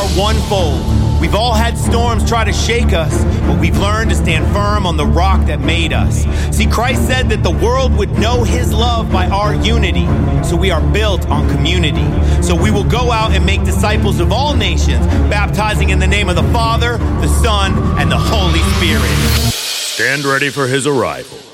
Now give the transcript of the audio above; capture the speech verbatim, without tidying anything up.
are one fold. We've all had storms try to shake us, but we've learned to stand firm on the rock that made us. See, Christ said that the world would know his love by our unity, so we are built on community. So we will go out and make disciples of all nations, baptizing in the name of the Father, the Son, and the Holy Spirit. Stand ready for his arrival.